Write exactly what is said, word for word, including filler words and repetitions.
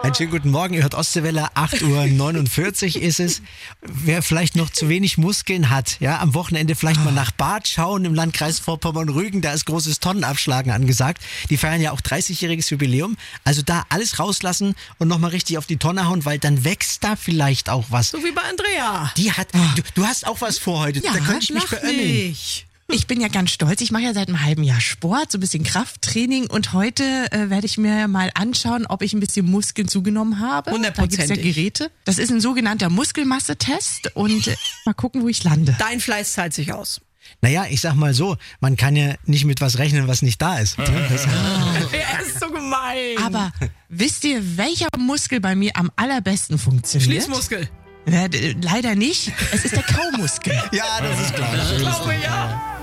Einen schönen guten Morgen, ihr hört Ostseewelle, acht Uhr neunundvierzig ist es. Wer vielleicht noch zu wenig Muskeln hat, ja, am Wochenende vielleicht mal nach Bad schauen im Landkreis Vorpommern-Rügen, da ist großes Tonnenabschlagen angesagt. Die feiern ja auch dreißigjähriges Jubiläum. Also da alles rauslassen und nochmal richtig auf die Tonne hauen, weil dann wächst da vielleicht auch was. So wie bei Andrea. Die hat, du, du hast auch was vor heute, Ja, da könnte ich mich Lach beömmeln. nicht. Ich bin ja ganz stolz. Ich mache ja seit einem halben Jahr Sport, so ein bisschen Krafttraining und heute äh, werde ich mir mal anschauen, ob ich ein bisschen Muskeln zugenommen habe. Da gibt's ja Hundertprozentig. Geräte. Das ist ein sogenannter Muskelmassetest und äh, mal gucken, wo ich lande. Dein Fleiß zahlt sich aus. Naja, ich sag mal so, man kann ja nicht mit was rechnen, was nicht da ist. Das, Er ist so gemein. Aber wisst ihr, welcher Muskel bei mir am allerbesten funktioniert? Schließmuskel. Na, d- leider nicht. Es ist der Kaumuskel. ja, das ist klar. Ich glaube ja.